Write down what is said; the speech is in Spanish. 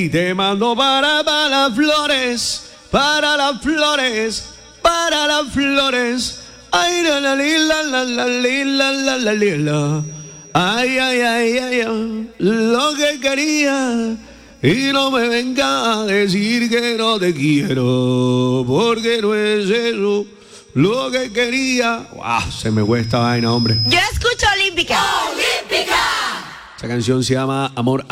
y te mando para las flores, para las flores, para las flores. Ay, la la la la la la la la la. Ay, ay, ay, ay, ay, lo que quería. Y no me venga a decir que no te quiero, porque no es eso lo que quería. Wow, se me fue esta vaina, hombre. Yo escucho Olímpica. Esa canción se llama Amor